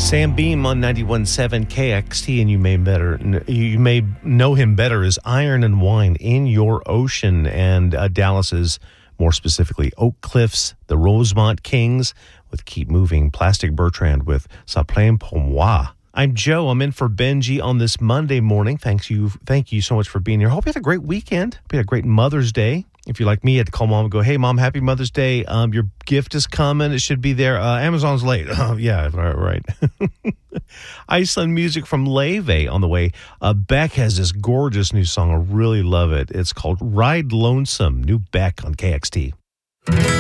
Sam Beam on 91.7 KXT, and you may know him better as Iron and Wine in Your Ocean, and Dallas's, more specifically, Oak Cliffs, the Rosemont Kings with Keep Moving, Plastic Bertrand with Ça plaint pour moi. I'm Joe. I'm in for Benji on this Monday morning. Thank you so much for being here. Hope you had a great weekend. Hope you had a great Mother's Day. If you're like me, you had to call Mom and go, "Hey, Mom, happy Mother's Day. Your gift is coming. It should be there. Amazon's late." Yeah, right. Iceland music from Leve on the way. Beck has this gorgeous new song. I really love it. It's called Ride Lonesome. New Beck on KXT.